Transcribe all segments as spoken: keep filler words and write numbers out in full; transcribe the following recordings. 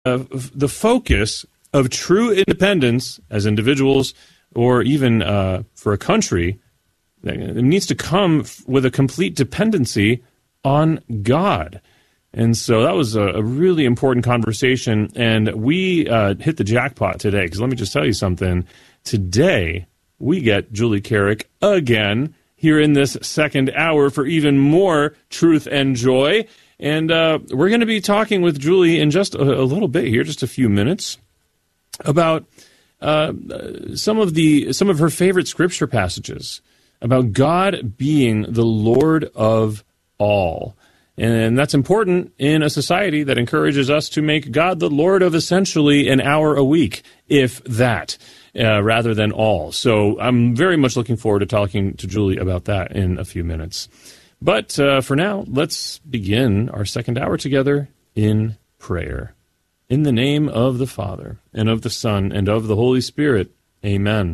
uh, the focus of true independence as individuals or even uh, for a country, it needs to come with a complete dependency on God. And so that was a, a really important conversation, and we uh, hit the jackpot today, because let me just tell you something. Today, we get Julie Carrick again here in this second hour for even more truth and joy. And uh, we're going to be talking with Julie in just a, a little bit here, just a few minutes, about uh, some of the some of her favorite scripture passages about God being the Lord of all. And that's important in a society that encourages us to make God the Lord of essentially an hour a week, if that, uh, rather than all. So I'm very much looking forward to talking to Julie about that in a few minutes. But uh, for now, let's begin our second hour together in prayer. In the name of the Father, and of the Son, and of the Holy Spirit. Amen.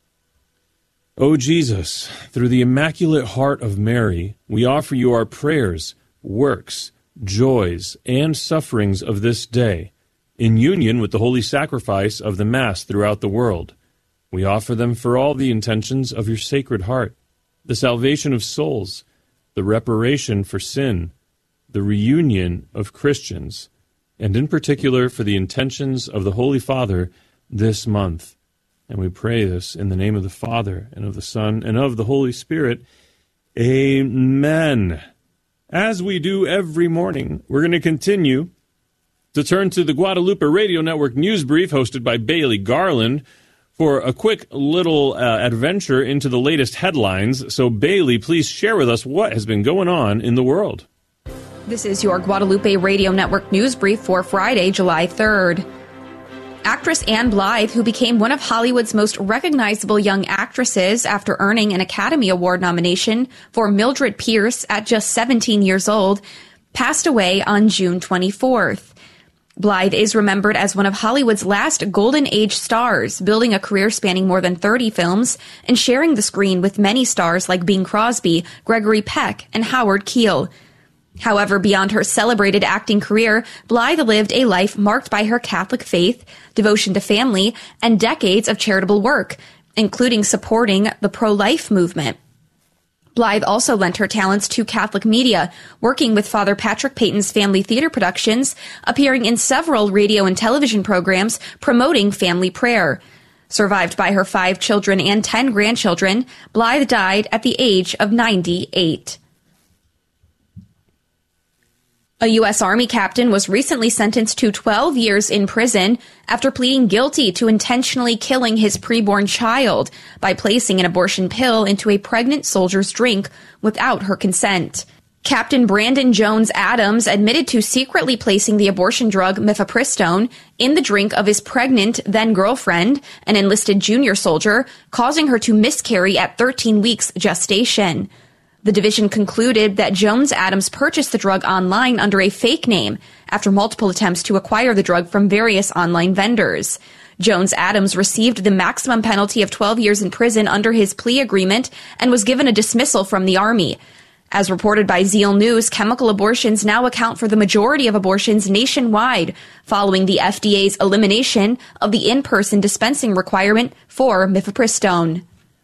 O Jesus, through the Immaculate Heart of Mary, we offer you our prayers, works, joys, and sufferings of this day, in union with the holy sacrifice of the Mass throughout the world. We offer them for all the intentions of your Sacred Heart, the salvation of souls, the reparation for sin, the reunion of Christians, and in particular for the intentions of the Holy Father this month. And we pray this in the name of the Father, and of the Son, and of the Holy Spirit. Amen. As we do every morning, we're going to continue to turn to the Guadalupe Radio Network News Brief, hosted by Bailey Garland, for a quick little uh, adventure into the latest headlines. So, Bailey, please share with us what has been going on in the world. This is your Guadalupe Radio Network News Brief for Friday, July third. Actress Ann Blythe, who became one of Hollywood's most recognizable young actresses after earning an Academy Award nomination for Mildred Pierce at just seventeen years old, passed away on June twenty-fourth. Blythe is remembered as one of Hollywood's last golden age stars, building a career spanning more than thirty films and sharing the screen with many stars like Bing Crosby, Gregory Peck, and Howard Keel. However, beyond her celebrated acting career, Blythe lived a life marked by her Catholic faith, devotion to family, and decades of charitable work, including supporting the pro-life movement. Blythe also lent her talents to Catholic media, working with Father Patrick Peyton's family theater productions, appearing in several radio and television programs promoting family prayer. Survived by her five children and ten grandchildren, Blythe died at the age of ninety-eight. A U S Army captain was recently sentenced to twelve years in prison after pleading guilty to intentionally killing his preborn child by placing an abortion pill into a pregnant soldier's drink without her consent. Captain Brandon Jones Adams admitted to secretly placing the abortion drug mifepristone in the drink of his pregnant then-girlfriend, an enlisted junior soldier, causing her to miscarry at thirteen weeks gestation. The division concluded that Jones Adams purchased the drug online under a fake name after multiple attempts to acquire the drug from various online vendors. Jones Adams received the maximum penalty of twelve years in prison under his plea agreement and was given a dismissal from the Army. As reported by Zeal News, chemical abortions now account for the majority of abortions nationwide, following the F D A's elimination of the in-person dispensing requirement for mifepristone.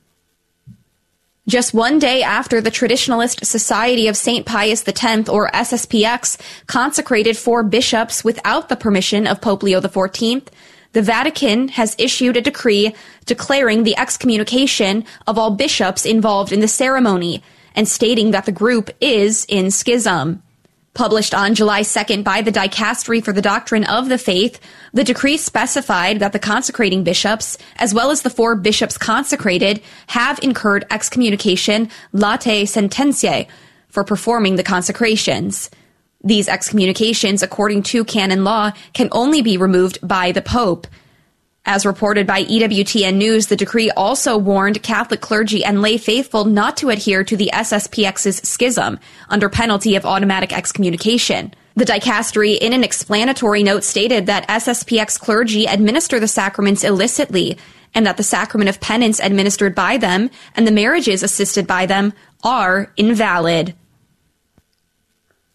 Just one day after the Traditionalist Society of Saint Pius X, or S S P X, consecrated four bishops without the permission of Pope Leo the fourteenth, the Vatican has issued a decree declaring the excommunication of all bishops involved in the ceremony and stating that the group is in schism. Published on July second by the Dicastery for the Doctrine of the Faith, the decree specified that the consecrating bishops, as well as the four bishops consecrated, have incurred excommunication latae sententiae for performing the consecrations. These excommunications, according to canon law, can only be removed by the Pope. As reported by E W T N News, the decree also warned Catholic clergy and lay faithful not to adhere to the S S P X's schism under penalty of automatic excommunication. The dicastery, in an explanatory note, stated that S S P X clergy administer the sacraments illicitly and that the sacrament of penance administered by them and the marriages assisted by them are invalid.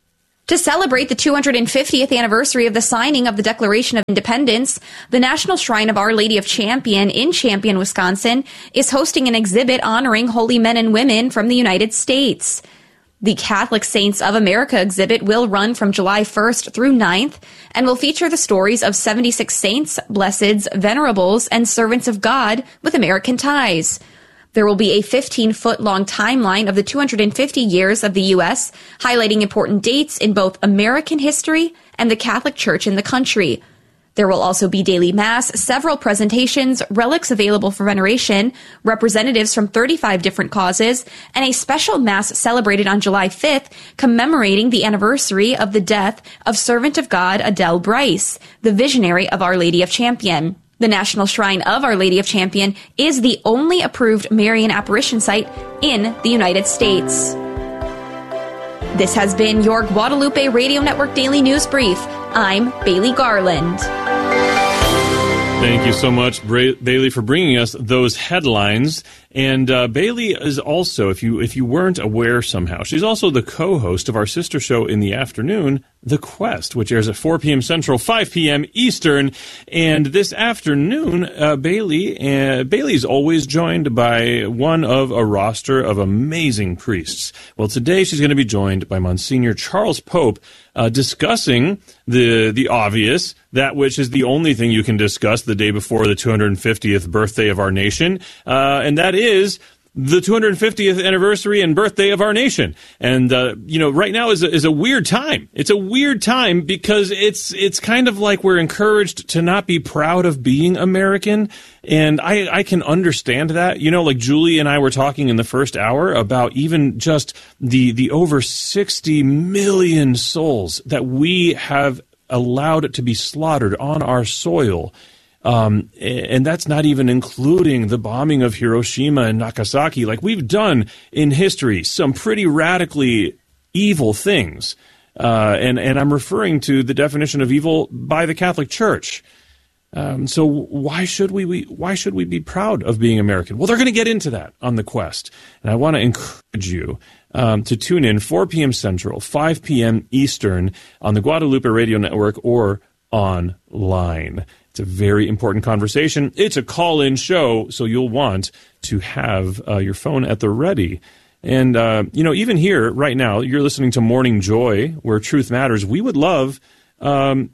To celebrate the two hundred fiftieth anniversary of the signing of the Declaration of Independence, the National Shrine of Our Lady of Champion in Champion, Wisconsin, is hosting an exhibit honoring holy men and women from the United States. The Catholic Saints of America exhibit will run from July first through ninth and will feature the stories of seventy-six saints, blesseds, venerables, and servants of God with American ties. There will be a fifteen-foot-long timeline of the two hundred fifty years of the U S, highlighting important dates in both American history and the Catholic Church in the country. There will also be daily mass, several presentations, relics available for veneration, representatives from thirty-five different causes, and a special mass celebrated on July fifth commemorating the anniversary of the death of Servant of God Adele Bryce, the visionary of Our Lady of Champion. The National Shrine of Our Lady of Champion is the only approved Marian apparition site in the United States. This has been your Guadalupe Radio Network Daily News Brief. I'm Bailey Garland. Thank you so much, Bra- Bailey, for bringing us those headlines. And uh, Bailey is also, if you if you weren't aware somehow, she's also the co-host of our sister show in the afternoon, The Quest, which airs at four p.m. Central, five p.m. Eastern. And this afternoon, uh, Bailey uh, Bailey's always joined by one of a roster of amazing priests. Well, today she's going to be joined by Monsignor Charles Pope, uh, discussing the the obvious, that which is the only thing you can discuss the day before the two hundred fiftieth birthday of our nation, uh, and that is the two hundred fiftieth anniversary and birthday of our nation. And, uh, you know, right now is a, is a weird time. It's a weird time because it's it's kind of like we're encouraged to not be proud of being American. And I, I can understand that. You know, like Julie and I were talking in the first hour about even just the the over sixty million souls that we have allowed to be slaughtered on our soil. Um, and that's not even including the bombing of Hiroshima and Nagasaki. Like, we've done in history some pretty radically evil things. Uh, and, and I'm referring to the definition of evil by the Catholic Church. Um, so why should we, we why should we be proud of being American? Well, they're going to get into that on The Quest. And I want to encourage you um, to tune in four p.m. Central, five p.m. Eastern on the Guadalupe Radio Network or online. It's a very important conversation. It's a call-in show, so you'll want to have uh, your phone at the ready. And, uh, you know, even here right now, you're listening to Morning Joy, where truth matters. We would love, um,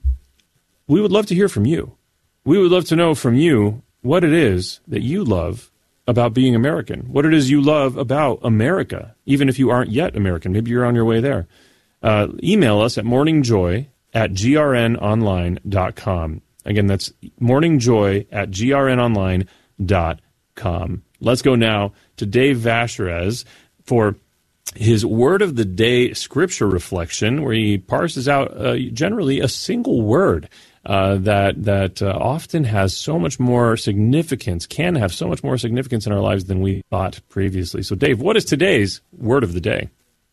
we would love to hear from you. We would love to know from you what it is that you love about being American, what it is you love about America, even if you aren't yet American. Maybe you're on your way there. Uh, email us at morningjoy at g r n online dot com. Again, that's morningjoy at g r n online dot com. Let's go now to Dave Vacherez for his Word of the Day scripture reflection, where he parses out uh, generally a single word uh, that that uh, often has so much more significance, can have so much more significance in our lives than we thought previously. So, Dave, what is today's Word of the Day?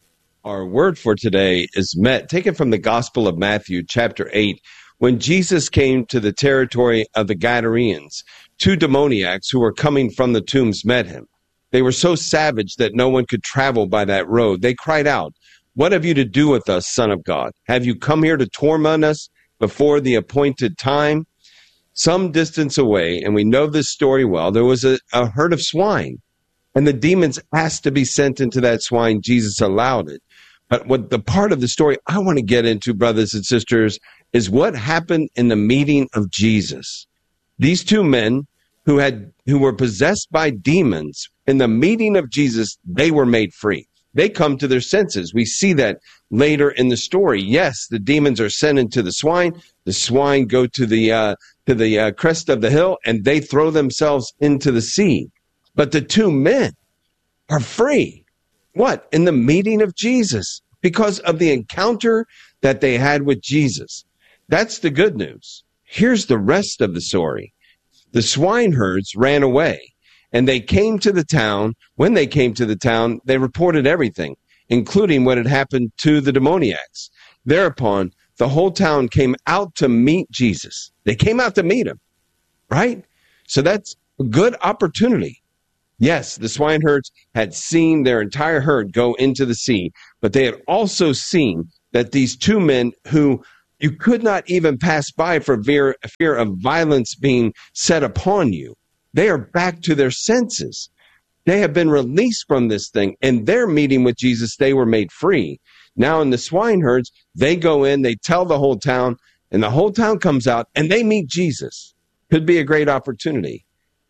Our word for today is met, taken from the Gospel of Matthew, chapter eight. When Jesus came to the territory of the Gadarenes, two demoniacs who were coming from the tombs met him. They were so savage that no one could travel by that road. They cried out, "What have you to do with us, Son of God? Have you come here to torment us before the appointed time?" Some distance away, and we know this story well, there was a, a herd of swine, and the demons asked to be sent into that swine. Jesus allowed it. But what the part of the story I want to get into, brothers and sisters, is what happened in the meeting of Jesus. These two men who had who were possessed by demons, in the meeting of Jesus, they were made free. They come to their senses. We see that later in the story. Yes, the demons are sent into the swine. The swine go to the uh, to the uh, crest of the hill, and they throw themselves into the sea. But the two men are free. What? In the meeting of Jesus, because of the encounter that they had with Jesus. That's the good news. Here's the rest of the story. The swineherds ran away, and they came to the town. When they came to the town, they reported everything, including what had happened to the demoniacs. Thereupon, the whole town came out to meet Jesus. They came out to meet him, right? So that's a good opportunity. Yes, the swineherds had seen their entire herd go into the sea, but they had also seen that these two men who you could not even pass by for fear, fear of violence being set upon you, they are back to their senses. They have been released from this thing. And their meeting with Jesus, they were made free. Now in the swineherds, they go in, they tell the whole town, and the whole town comes out, and they meet Jesus. Could be a great opportunity.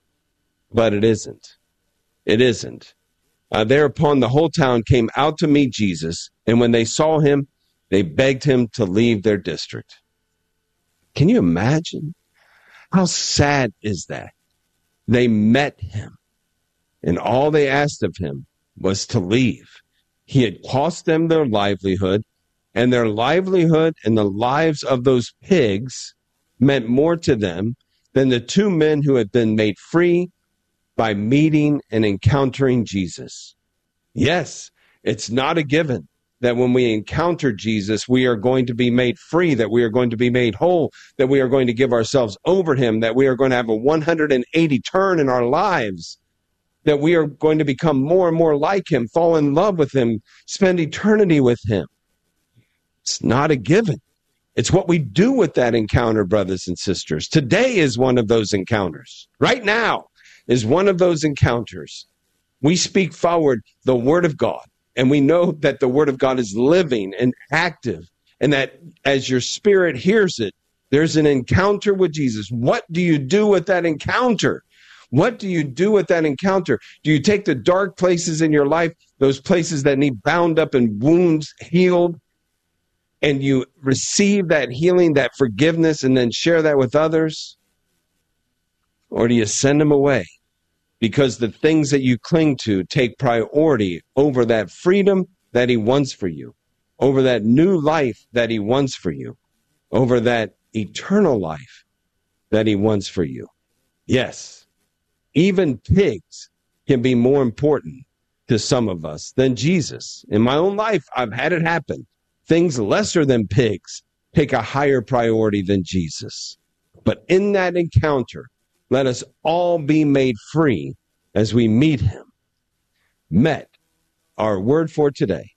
But it isn't. It isn't. Uh, thereupon the whole town came out to meet Jesus, and when they saw him, they begged him to leave their district. Can you imagine? How sad is that? They met him. And all they asked of him was to leave. He had cost them their livelihood, and their livelihood and the lives of those pigs meant more to them than the two men who had been made free by meeting and encountering Jesus. Yes, it's not a given that when we encounter Jesus, we are going to be made free, that we are going to be made whole, that we are going to give ourselves over to him, that we are going to have a one hundred eighty turn in our lives, that we are going to become more and more like him, fall in love with him, spend eternity with him. It's not a given. It's what we do with that encounter, brothers and sisters. Today is one of those encounters. Right now is one of those encounters. We speak forward the word of God, and we know that the word of God is living and active, and that as your spirit hears it, there's an encounter with Jesus. What do you do with that encounter? What do you do with that encounter? Do you take the dark places in your life, those places that need bound up and wounds healed, and you receive that healing, that forgiveness, and then share that with others? Or do you send them away? Because the things that you cling to take priority over that freedom that he wants for you, over that new life that he wants for you, over that eternal life that he wants for you. Yes. Even pigs can be more important to some of us than Jesus. In my own life, I've had it happen. Things lesser than pigs take a higher priority than Jesus. But in that encounter, let us all be made free as we meet him. Met, our word for today.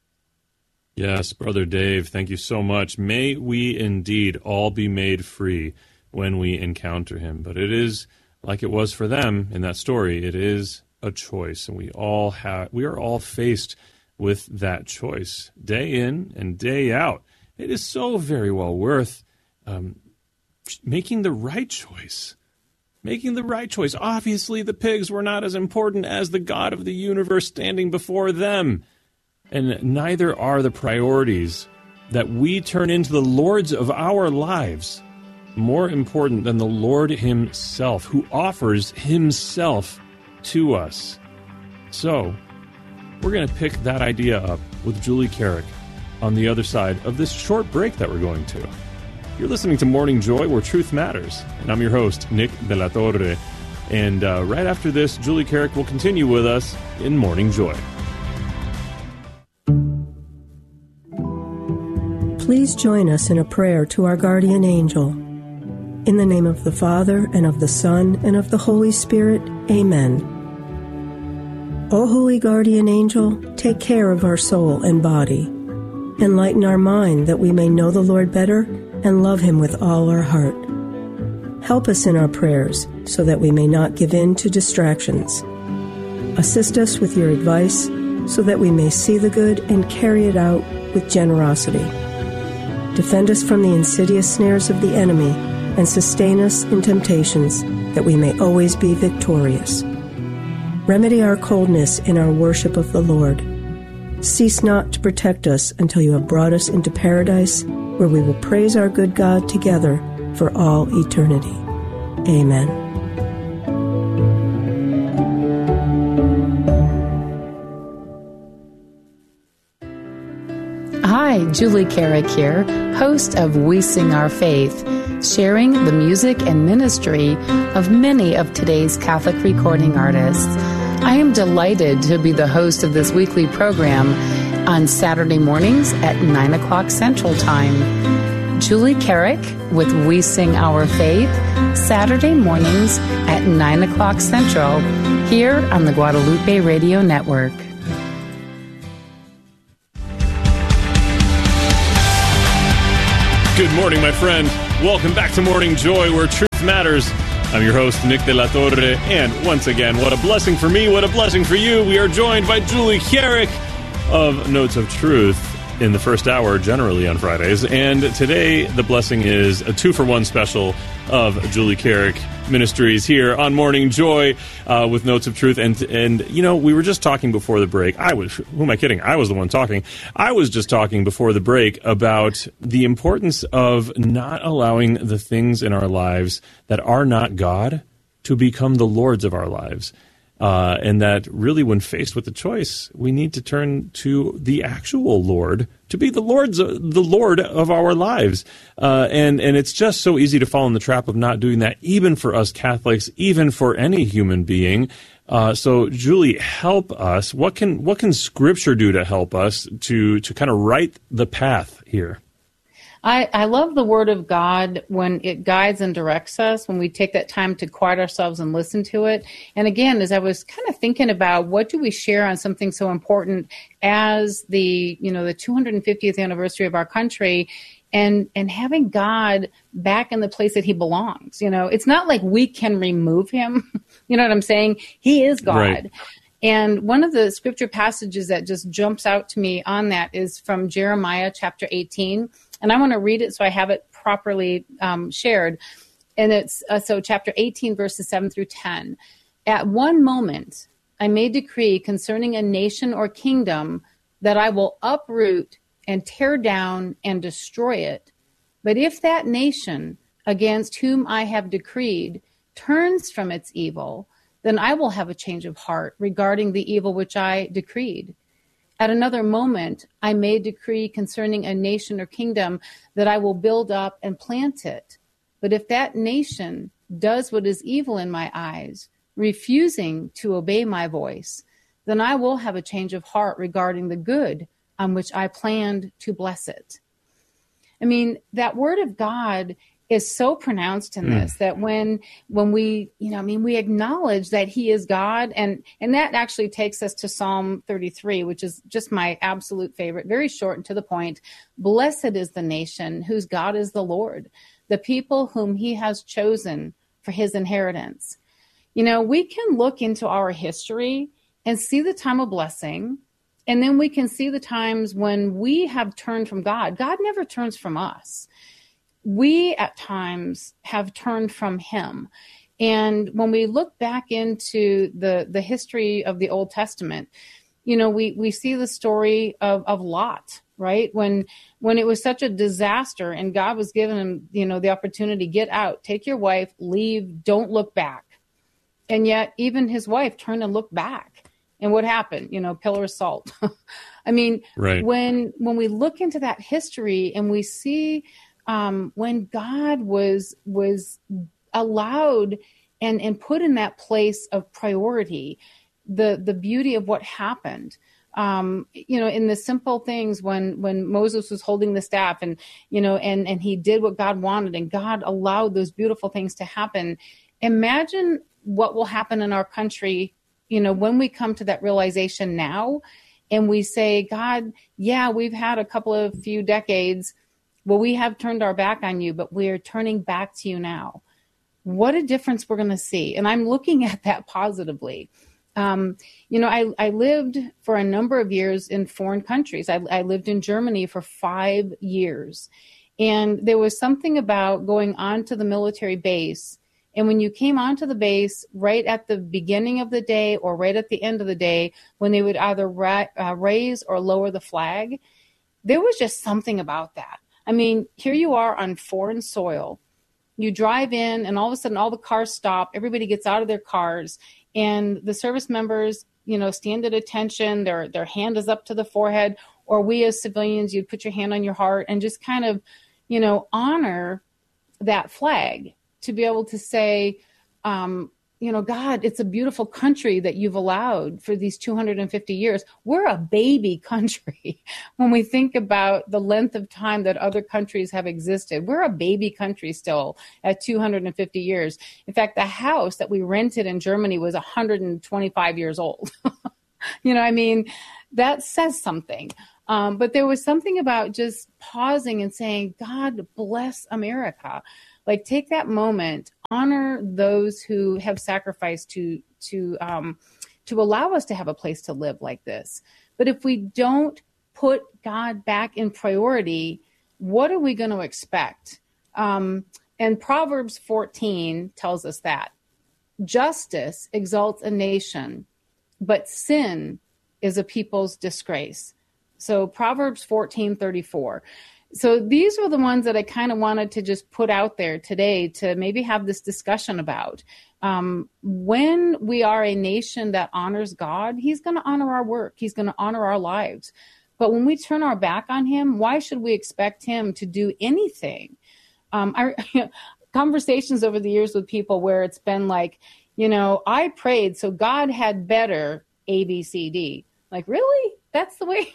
Yes, Brother Dave, thank you so much. May we indeed all be made free when we encounter him. But it is like it was for them in that story, it is a choice, and we all have we are all faced with that choice day in and day out. It is so very well worth um, making the right choice. Making the right choice. Obviously, the pigs were not as important as the God of the universe standing before them, and neither are the priorities that we turn into the lords of our lives more important than the Lord himself, who offers himself to us. So, we're going to pick that idea up with Julie Carrick on the other side of this short break that we're going to. You're listening to Morning Joy, where truth matters, and I'm your host, Nick De La Torre. And uh, right after this, Julie Carrick will continue with us in Morning Joy. Please join us in a prayer to our guardian angel. In the name of the Father, and of the Son, and of the Holy Spirit, amen. O holy guardian angel, take care of our soul and body. Enlighten our mind that we may know the Lord better and love him with all our heart. Help us in our prayers so that we may not give in to distractions. Assist us with your advice so that we may see the good and carry it out with generosity. Defend us from the insidious snares of the enemy and sustain us in temptations, that we may always be victorious. Remedy our coldness in our worship of the Lord. Cease not to protect us until you have brought us into paradise, where we will praise our good God together for all eternity. Amen. Hi, Julie Carrick here, host of We Sing Our Faith, sharing the music and ministry of many of today's Catholic recording artists. I am delighted to be the host of this weekly program on Saturday mornings at nine o'clock Central Time. Julie Carrick with We Sing Our Faith, Saturday mornings at nine o'clock Central, here on the Guadalupe Radio Network. Good morning, my friend. Welcome back to Morning Joy, where truth matters. I'm your host, Nick de la Torre, and once again, what a blessing for me, what a blessing for you. We are joined by Julie Carrick of Notes of Truth in the first hour, generally on Fridays. And today, the blessing is a two-for-one special of Julie Carrick Ministries here on Morning Joy uh, with Notes of Truth. And, and, you know, we were just talking before the break. I was, who am I kidding? I was the one talking. I was just talking before the break about the importance of not allowing the things in our lives that are not God to become the lords of our lives. Uh, and that really, when faced with the choice, we need to turn to the actual Lord to be the Lord's the Lord of our lives. Uh, and and it's just so easy to fall in the trap of not doing that, even for us Catholics, even for any human being. Uh, so, Julie, help us. What can what can Scripture do to help us to to kind of right the path here? I, I love the Word of God when it guides and directs us, when we take that time to quiet ourselves and listen to it. And again, as I was kind of thinking about what do we share on something so important as the, you know, the two hundred fiftieth anniversary of our country, and, and having God back in the place that he belongs. You know, it's not like we can remove him. You know what I'm saying? He is God. Right. And one of the scripture passages that just jumps out to me on that is from Jeremiah chapter eighteen. And I want to read it so I have it properly um, shared. And it's uh, so chapter eighteen, verses seven through ten. At one moment, I may decree concerning a nation or kingdom that I will uproot and tear down and destroy it. But if that nation against whom I have decreed turns from its evil, then I will have a change of heart regarding the evil which I decreed. At another moment, I may decree concerning a nation or kingdom that I will build up and plant it. But if that nation does what is evil in my eyes, refusing to obey my voice, then I will have a change of heart regarding the good on which I planned to bless it. I mean, that word of God is so pronounced in this mm. that when when we, you know, I mean, we acknowledge that he is God, and and that actually takes us to Psalm thirty-three, which is just my absolute favorite, very short and to the point. Blessed is the nation whose God is the Lord, the people whom he has chosen for his inheritance. You know, we can look into our history and see the time of blessing, and then we can see the times when we have turned from God. God never turns from us. We at times have turned from him. And when we look back into the, the history of the Old Testament, you know, we, we see the story of, of Lot, right? When when it was such a disaster and God was giving him, you know, the opportunity, get out, take your wife, leave, don't look back. And yet even his wife turned and looked back. And what happened? You know, pillar of salt. I mean, right. when when we look into that history and we see Um, when God was was allowed and, and put in that place of priority, the the beauty of what happened, um, you know, in the simple things when when Moses was holding the staff and, you know, and, and he did what God wanted and God allowed those beautiful things to happen. Imagine what will happen in our country, you know, when we come to that realization now and we say, God, yeah, we've had a couple of few decades. Well, we have turned our back on you, but we are turning back to you now. What a difference we're going to see. And I'm looking at that positively. Um, you know, I, I lived for a number of years in foreign countries. I, I lived in Germany for five years. And there was something about going onto the military base. And when you came onto the base right at the beginning of the day or right at the end of the day, when they would either ra- uh, raise or lower the flag, there was just something about that. I mean, here you are on foreign soil. You drive in and all of a sudden all the cars stop. Everybody gets out of their cars and the service members, you know, stand at attention. Their their hand is up to the forehead. Or we as civilians, you'd put your hand on your heart and just kind of, you know, honor that flag to be able to say, um, you know, God, it's a beautiful country that you've allowed for these two hundred fifty years. We're a baby country when we think about the length of time that other countries have existed. We're a baby country still at two hundred fifty years. In fact, the house that we rented in Germany was one hundred twenty-five years old. You know, I mean, that says something. Um, but there was something about just pausing and saying, God bless America. Like, take that moment, honor those who have sacrificed to to um, to allow us to have a place to live like this. But if we don't put God back in priority, what are we going to expect? Um, and Proverbs fourteen tells us that justice exalts a nation, but sin is a people's disgrace. So Proverbs fourteen thirty-four. So these were the ones that I kind of wanted to just put out there today to maybe have this discussion about. Um, when we are a nation that honors God, he's going to honor our work. He's going to honor our lives. But when we turn our back on him, why should we expect him to do anything? Um, I, conversations over the years with people where it's been like, you know, I prayed so God had better A, B, C, D. Like, really? That's the way?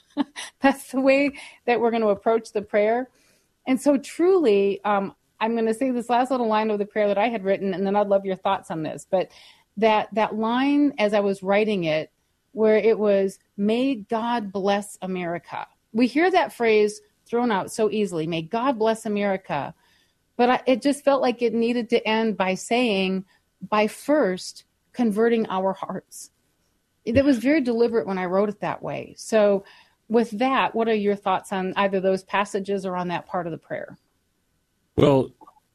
That's the way that we're going to approach the prayer. And so truly, um, I'm going to say this last little line of the prayer that I had written, and then I'd love your thoughts on this. But that that line, as I was writing it, where it was, may God bless America. We hear that phrase thrown out so easily, may God bless America. But I, it just felt like it needed to end by saying, by first converting our hearts. That was very deliberate when I wrote it that way. So with that, what are your thoughts on either those passages or on that part of the prayer? Well,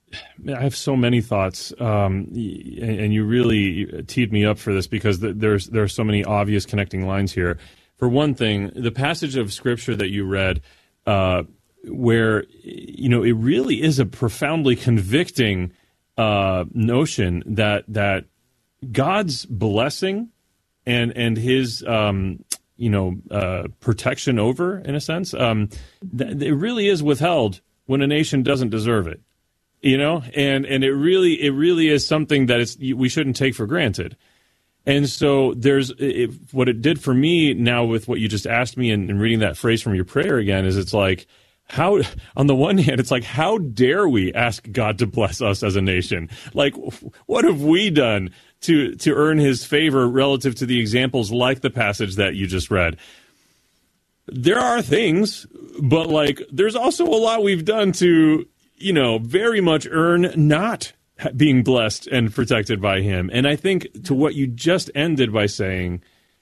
I have so many thoughts, um, and you really teed me up for this because there's there are so many obvious connecting lines here. For one thing, the passage of Scripture that you read, uh, where you know it really is a profoundly convicting uh, notion that that God's blessing and and His um, you know uh, protection over, in a sense, um, th- it really is withheld when a nation doesn't deserve it. You know, and, and it really it really is something that it's we shouldn't take for granted. And so there's it, what it did for me now with what you just asked me and, and reading that phrase from your prayer again is it's like, how, on the one hand, it's like, how dare we ask God to bless us as a nation? Like, what have we done to to earn his favor relative to the examples like the passage that you just read? There are things, but like, there's also a lot we've done to, you know, very much earn not being blessed and protected by him. And I think to what you just ended by saying,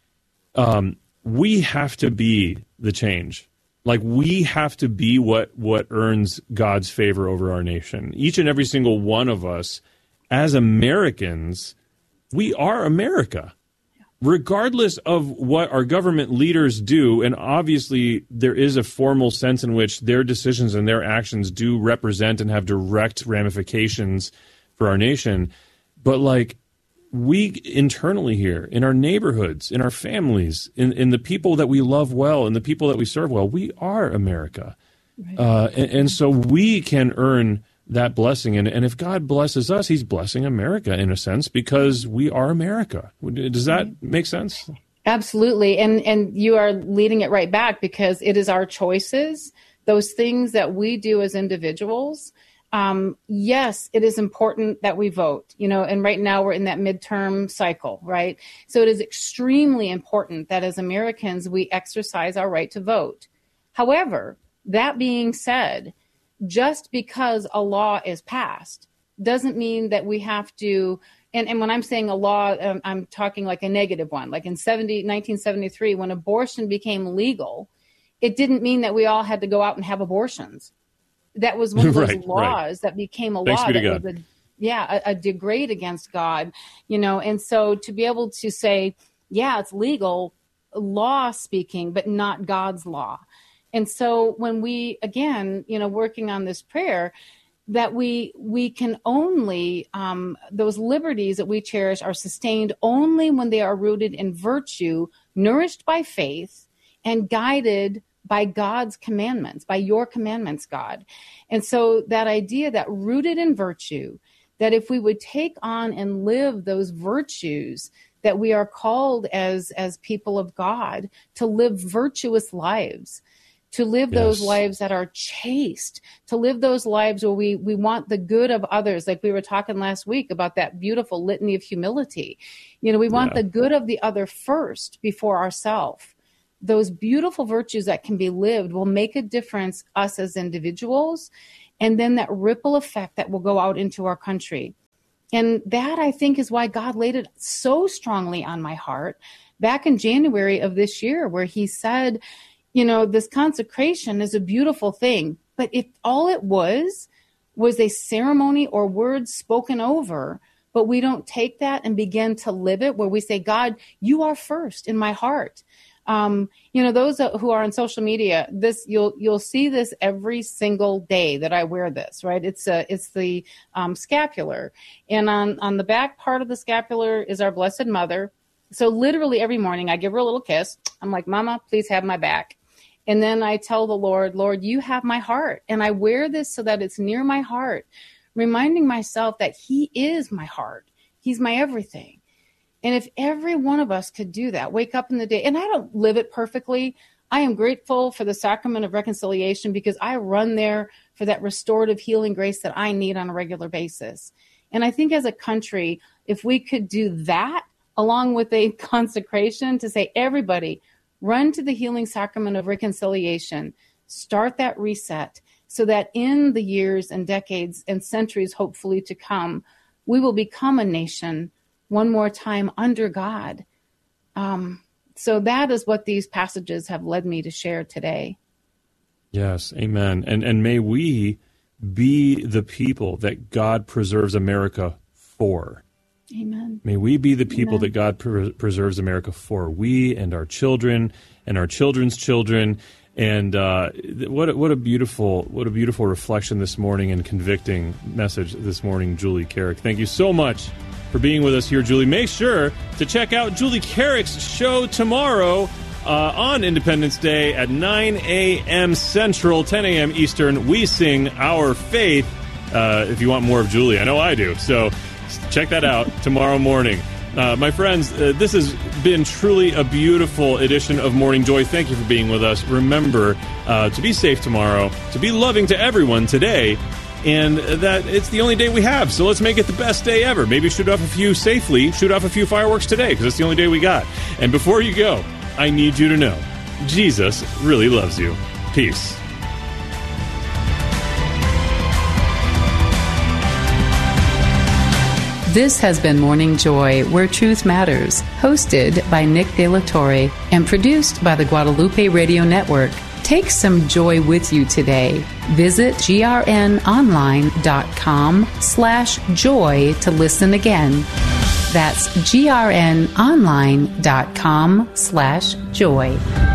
um, we have to be the change. Like, we have to be what, what earns God's favor over our nation. Each and every single one of us, as Americans, we are America. Regardless of what our government leaders do, and obviously there is a formal sense in which their decisions and their actions do represent and have direct ramifications for our nation, but like, we internally here, in our neighborhoods, in our families, in, in the people that we love well, and the people that we serve well, we are America. Right. Uh, and, and so we can earn that blessing. And, and if God blesses us, he's blessing America in a sense, because we are America. Does that make sense? Absolutely. And and you are leading it right back, because it is our choices, those things that we do as individuals. Um, yes, it is important that we vote, you know, and right now we're in that midterm cycle, right? So it is extremely important that as Americans, we exercise our right to vote. However, that being said, just because a law is passed doesn't mean that we have to, and, and when I'm saying a law, um, I'm talking like a negative one. Like in nineteen seventy-three, when abortion became legal, it didn't mean that we all had to go out and have abortions. That was one of those right, laws right. that became a Thanks law that God. was a, yeah, a, a degrade against God, you know, and so to be able to say, yeah, it's legal, law speaking, but not God's law. And so when we, again, you know, working on this prayer, that we we can only, um, those liberties that we cherish are sustained only when they are rooted in virtue, nourished by faith, and guided by God's commandments, by your commandments, God. And so that idea that rooted in virtue, that if we would take on and live those virtues that we are called as, as people of God to live virtuous lives, to live yes. those lives that are chaste, to live those lives where we, we want the good of others. Like we were talking last week about that beautiful litany of humility. You know, we want yeah. the good of the other first before ourselves. those beautiful virtues that can be lived will make a difference, us as individuals, and then that ripple effect that will go out into our country. And that, I think, is why God laid it so strongly on my heart back in January of this year, where he said, you know, this consecration is a beautiful thing, but if all it was was a ceremony or words spoken over, but we don't take that and begin to live it, where we say, God, you are first in my heart. Um, you know, those who are on social media, this you'll you'll see this every single day that I wear this, right? It's a it's the um, scapular, and on on the back part of the scapular is our Blessed Mother. So literally every morning I give her a little kiss. I'm like, Mama, please have my back. And then I tell the Lord, Lord, you have my heart, and I wear this so that it's near my heart, reminding myself that he is my heart. He's my everything. And if every one of us could do that, wake up in the day, and I don't live it perfectly. I am grateful for the sacrament of reconciliation because I run there for that restorative healing grace that I need on a regular basis. And I think as a country, if we could do that along with a consecration to say, everybody, run to the healing sacrament of reconciliation, start that reset so that in the years and decades and centuries, hopefully to come, we will become a nation one more time under God. Um, so that is what these passages have led me to share today. Yes, amen. And and may we be the people that God preserves America for. Amen. May we be the people Amen. that God pre- preserves America for. We and our children and our children's children. And uh, what a, what a beautiful what a beautiful reflection this morning and convicting message this morning, Julie Carrick. Thank you so much for being with us here, Julie. Make sure to check out Julie Carrick's show tomorrow uh, on Independence Day at nine a.m. Central, ten a.m. Eastern. We sing our faith. Uh, if you want more of Julie, I know I do. So check that out tomorrow morning. Uh, my friends, uh, this has been truly a beautiful edition of Morning Joy. Thank you for being with us. Remember uh, to be safe tomorrow, to be loving to everyone today, and that it's the only day we have. So let's make it the best day ever. Maybe shoot off a few safely, shoot off a few fireworks today, because it's the only day we got. And before you go, I need you to know, Jesus really loves you. Peace. This has been Morning Joy, Where Truth Matters, hosted by Nick De La Torre and produced by the Guadalupe Radio Network. Take some joy with you today. Visit grnonline.com slash joy to listen again. That's grnonline.com slash joy.